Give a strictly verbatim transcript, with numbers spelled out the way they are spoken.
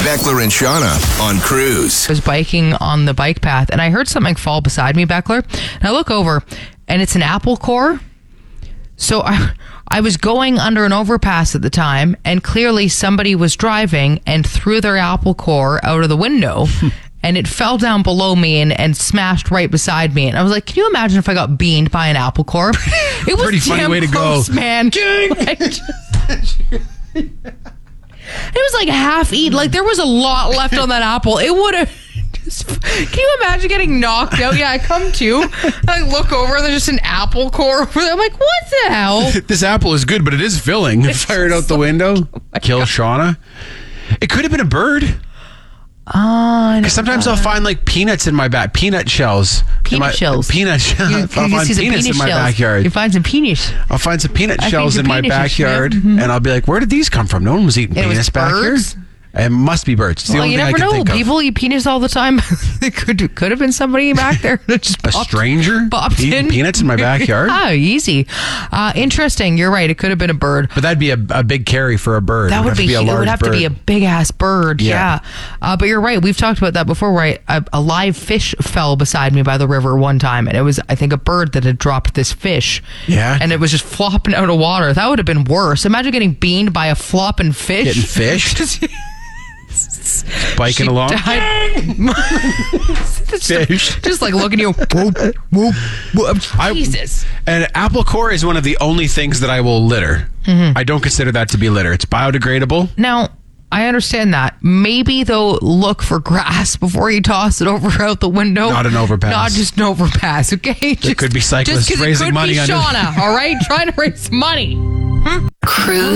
Beckler and Shauna on Cruise. I was biking on the bike path and I heard something fall beside me, Beckler. And I look over and it's an apple core. So I, I was going under an overpass at the time and clearly somebody was driving and threw their apple core out of the window and it fell down below me and, and smashed right beside me. And I was like, can you imagine if I got beamed by an apple core? It was pretty funny way to close, go, man. Like, just, it was like half eaten. Like there was a lot left on that apple. It would have. Can you imagine getting knocked out? Yeah, I come to. I look over and there's just an apple core over there. I'm like, what the hell? This apple is good, but it is filling. Fire it out the window. Oh Kill God. Shauna. It could have been a bird. Oh, Because sometimes I'll find like peanuts in my back, peanut shells. Peanut in my, shells. Peanut shells. You, I'll you find see some peanuts penis in my shells. backyard. You find some penis. I'll find some peanut I shells think in the my penises, backyard, yeah. Mhm. and I'll be like, "Where did these come from? No one was eating It was penis back here." birds? It must be birds. It's the Well, only you thing I never can know. think of. People eat penis all the time. It could could have been somebody back there that just A popped, stranger popped eating in. peanuts in my backyard. Oh, easy. Uh, interesting. You're right. It could have been a bird. But that'd be a, a big carry for a bird. That It would have to be, be a it large would have bird. to be a big ass bird. Yeah. Yeah. Uh, but you're right. We've talked about that before, right? A, a live fish fell beside me by the river one time, and it was, I think, a bird that had dropped this fish. Yeah. And it was just flopping out of water. That would have been worse. Imagine getting beamed by a flopping fish. Getting fished? Just- Biking She along. died. Just- Fish. Just like looking at you. Whoop, whoop, whoop. I- Jesus. An apple core is one of the only things that I will litter. Mm-hmm. I don't consider that to be litter. It's biodegradable. Now, I understand that. Maybe, though, look for grass before you toss it over out the window. Not an overpass. Not just an overpass, okay? There could be cyclists just 'cause raising it could money be under- Shauna, all right? Trying to raise money. Cruise.